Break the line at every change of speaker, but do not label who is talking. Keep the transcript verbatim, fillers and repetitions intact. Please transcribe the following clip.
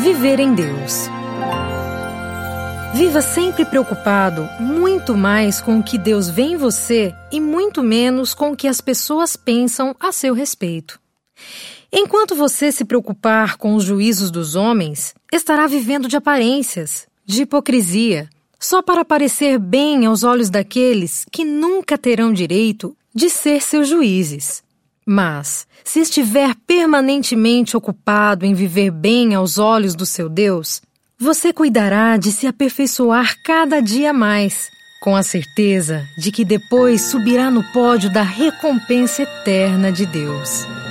Viver em Deus. Viva sempre preocupado, muito mais com o que Deus vê em você e muito menos com o que as pessoas pensam a seu respeito. Enquanto você se preocupar com os juízos dos homens, estará vivendo de aparências, de hipocrisia, só para parecer bem aos olhos daqueles que nunca terão direito de ser seus juízes. Mas, se estiver permanentemente ocupado em viver bem aos olhos do seu Deus, você cuidará de se aperfeiçoar cada dia mais, com a certeza de que depois subirá no pódio da recompensa eterna de Deus.